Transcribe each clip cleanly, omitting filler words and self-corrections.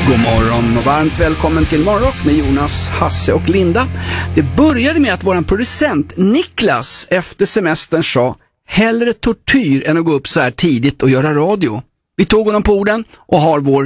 God morgon och varmt välkommen till Morgonrock med Jonas, Hasse och Linda. Det började med att våran producent Niklas efter semestern sa hellre tortyr än att gå upp så här tidigt och göra radio. Vi tog honom på orden och har vår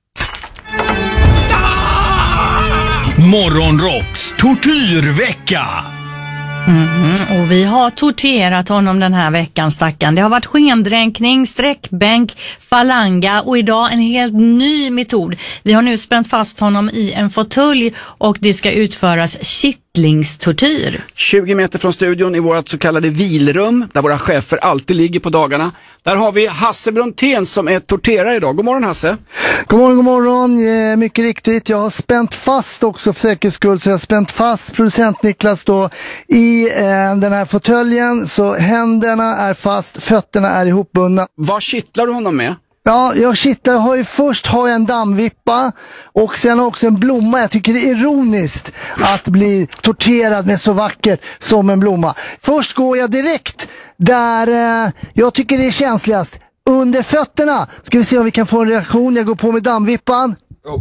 Morgonrocks tortyrvecka. Och vi har torterat honom den här veckan, stackarn. Det har varit skendränkning, sträckbänk, falanga och idag en helt ny metod. Vi har nu spänt fast honom i en fåtölj och det ska utföras kittlingstortyr. 20 meter från studion i vårt så kallade vilrum där våra chefer alltid ligger på dagarna. Där har vi Hasse Brontén som är torterare idag. God morgon Hasse. God morgon, god morgon. Mycket riktigt. Jag har spänt fast också för säkerhets skull. Så jag har spänt fast producent Niklas då i den här fåtöljen. Så händerna är fast, fötterna är ihopbundna. Vad kittlar du honom med? Ja, jag först har jag en dammvippa och sen också en blomma. Jag tycker det är ironiskt att bli torterad med så vackert som en blomma. Först går jag direkt där jag tycker det är känsligast. Under fötterna. Ska vi se om vi kan få en reaktion. Jag går på med dammvippan. Oh.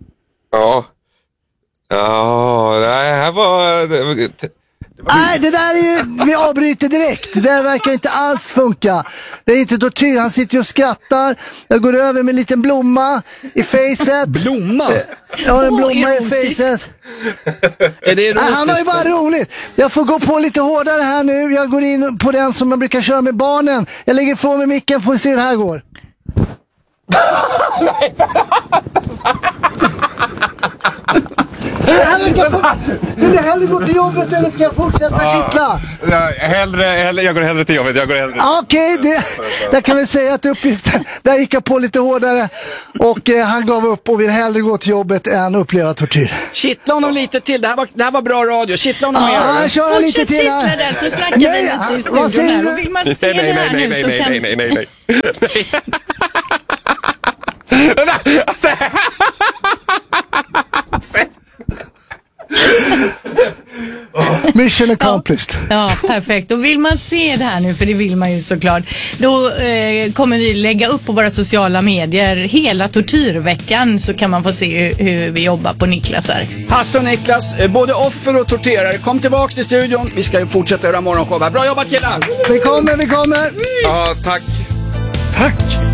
Ja, det här var... Nej, det där är ju, vi avbryter direkt. Det där verkar inte alls funka. Det är inte tortyr, han sitter och skrattar. Jag går över med en liten blomma i facet. Blomma? Jag har en blomma i facet. Är det erotiskt? Han har ju bara roligt. Jag får gå på lite hårdare här nu. Jag går in på den som man brukar köra med barnen. Jag lägger ifrån mig micken, får se hur det här går. Vill du hellre gå till jobbet eller ska jag fortsätta kittla? Jag går hellre till jobbet. Okej, där kan vi säga att uppgiften, där gick jag på lite hårdare och han gav upp och vill hellre gå till jobbet än uppleva tortyr. Kittla honom lite till, det här var bra radio. Kittla honom mer. Ja, kör lite till här. Fortsätt kittla där så snackar vi lite i studion här. Och vill man se det här nu så kan... Nej. Mission accomplished. Ja, perfekt. Och vill man se det här nu, för det vill man ju såklart, då kommer vi lägga upp på våra sociala medier hela tortyrveckan så kan man få se hur vi jobbar på Niklas här. Hasse och Niklas, både offer och torterare, kom tillbaks till studion. Vi ska ju fortsätta göra morgonshow här. Bra jobbat killar! Vi kommer! Ja, tack. Tack!